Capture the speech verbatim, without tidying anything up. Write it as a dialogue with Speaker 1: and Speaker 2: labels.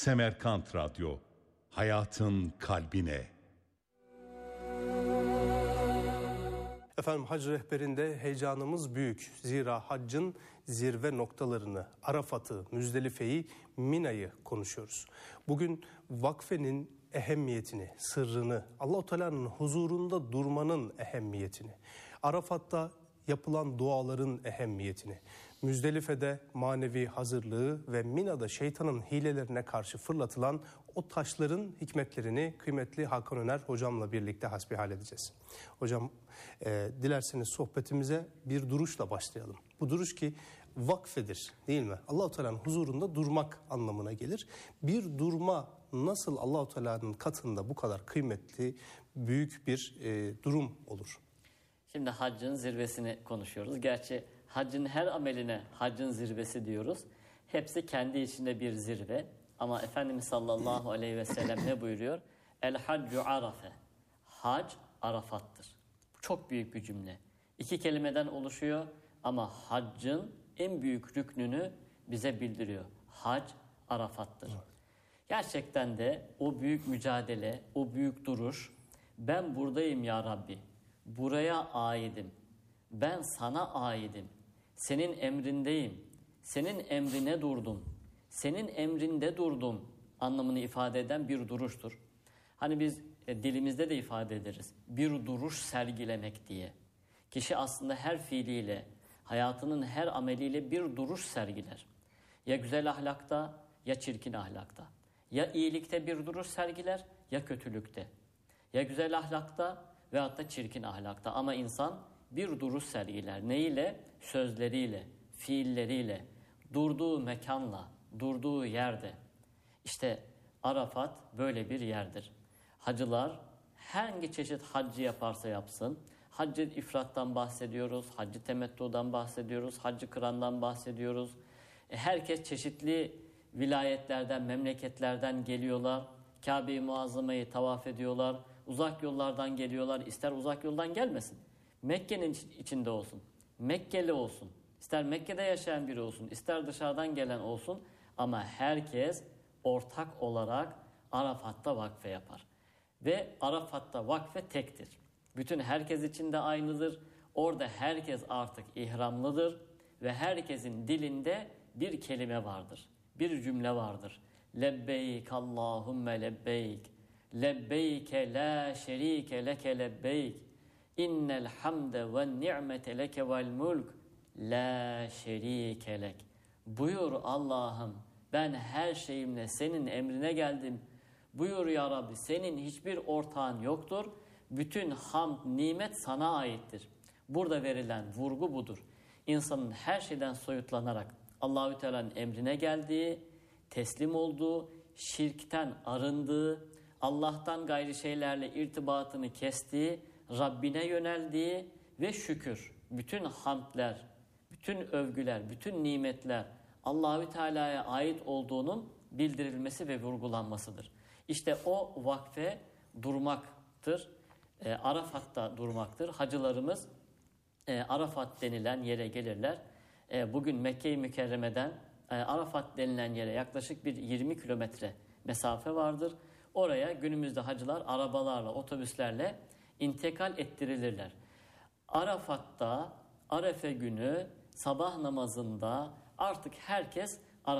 Speaker 1: Semerkant Radyo, hayatın kalbine.
Speaker 2: Efendim, hac rehberinde heyecanımız büyük. Zira haccın zirve noktalarını, Arafat'ı, Müzdelife'yi, Mina'yı konuşuyoruz. Bugün vakfenin ehemmiyetini, sırrını, Allah-u Teala'nın huzurunda durmanın ehemmiyetini, Arafat'ta yapılan duaların ehemmiyetini, Müzdelife'de manevi hazırlığı ve Mina'da şeytanın hilelerine karşı fırlatılan o taşların hikmetlerini kıymetli Hakan Öner hocamla birlikte hasbihal edeceğiz. Hocam, e, dilerseniz sohbetimize bir duruşla başlayalım. Bu duruş ki vakfedir, değil mi? Allah-u Teala'nın huzurunda durmak anlamına gelir. Bir durma nasıl Allah-u Teala'nın katında bu kadar kıymetli, büyük bir e, durum olur?
Speaker 3: Şimdi haccın zirvesini konuşuyoruz. Gerçi haccın her ameline haccın zirvesi diyoruz. Hepsi kendi içinde bir zirve. Ama Efendimiz sallallahu aleyhi ve sellem ne buyuruyor? El haccu arafe. Hac Arafat'tır. Çok büyük bir cümle. İki kelimeden oluşuyor ama haccın en büyük rüknünü bize bildiriyor. Hac Arafat'tır. Gerçekten de o büyük mücadele, o büyük duruş, ben buradayım ya Rabbi, buraya aidim, ben sana aidim, senin emrindeyim, senin emrine durdum, senin emrinde durdum anlamını ifade eden bir duruştur. Hani biz e, dilimizde de ifade ederiz, bir duruş sergilemek diye. Kişi aslında her fiiliyle, hayatının her ameliyle bir duruş sergiler. Ya güzel ahlakta ya çirkin ahlakta. Ya iyilikte bir duruş sergiler ya kötülükte. Ya güzel ahlakta veyahut da çirkin ahlakta. Ama insan bir duruş sergiler. Neyle? Sözleriyle, fiilleriyle, durduğu mekanla, durduğu yerde. İşte Arafat böyle bir yerdir. Hacılar hangi çeşit haccı yaparsa yapsın, haccı ifrattan bahsediyoruz, haccı temettudan bahsediyoruz, haccı kırandan bahsediyoruz. E, herkes çeşitli vilayetlerden, memleketlerden geliyorlar. Kabe-i Muazzama'yı tavaf ediyorlar. Uzak yollardan geliyorlar. İster uzak yoldan gelmesin, Mekke'nin içinde olsun, Mekkeli olsun, ister Mekke'de yaşayan biri olsun, ister dışarıdan gelen olsun, ama herkes ortak olarak Arafat'ta vakfe yapar. Ve Arafat'ta vakfe tektir. Bütün herkes için de aynıdır. Orada herkes artık ihramlıdır ve herkesin dilinde bir kelime vardır. Bir cümle vardır. Lebbeyk Allahümme lebbeyk. Lebbeyke la şerike leke lebbeyk. İnnel hamde ve ni'mete leke vel mulk. La şerike lek. Buyur Allah'ım, ben her şeyimle senin emrine geldim. Buyur ya Rabbi, senin hiçbir ortağın yoktur. Bütün hamd, nimet sana aittir. Burada verilen vurgu budur. İnsanın her şeyden soyutlanarak Allahü Teala'nın emrine geldiği, teslim olduğu, şirkten arındığı, Allah'tan gayri şeylerle irtibatını kestiği, Rabbine yöneldiği ve şükür, bütün hamdler, bütün övgüler, bütün nimetler Allahü Teala'ya ait olduğunun bildirilmesi ve vurgulanmasıdır. İşte o vakfe durmaktır. E, Arafat'ta durmaktır. Hacılarımız e, Arafat denilen yere gelirler. E, bugün Mekke-i Mükerreme'den e, Arafat denilen yere yaklaşık bir yirmi kilometre mesafe vardır. Oraya günümüzde hacılar arabalarla, otobüslerle intikal ettirilirler. Arafat'ta, Arefe günü sabah namazında artık herkes